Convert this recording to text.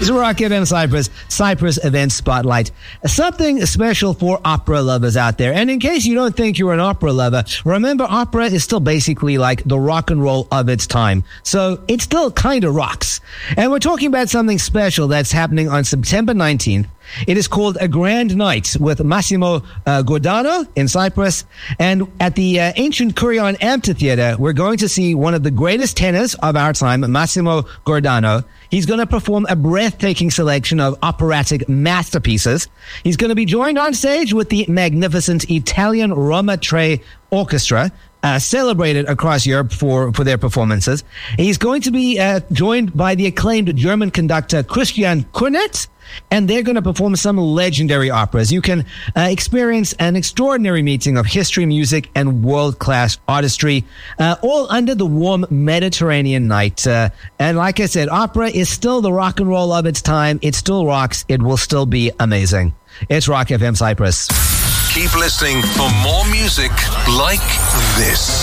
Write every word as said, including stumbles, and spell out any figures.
It's Rock F M Cyprus, Cyprus Event Spotlight. Something special for opera lovers out there. And in case you don't think you're an opera lover, remember opera is still basically like the rock and roll of its time. So it still kind of rocks. And we're talking about something special that's happening on September nineteenth. It is called A Grand Night with Massimo uh, Giordano in Cyprus. And at the uh, ancient Kurion Amphitheater, we're going to see one of the greatest tenors of our time, Massimo Giordano. He's going to perform a breathtaking selection of operatic masterpieces. He's going to be joined on stage with the magnificent Italian Roma Tre Orchestra, Uh, celebrated across Europe for, for their performances. He's going to be uh, joined by the acclaimed German conductor Christian Kurnet, and they're going to perform some legendary operas. You can uh, experience an extraordinary meeting of history, music, and world-class artistry, uh, all under the warm Mediterranean night. Uh, and like I said, opera is still the rock and roll of its time. It still rocks. It will still be amazing. It's Rock F M Cyprus. Keep listening for more music like this.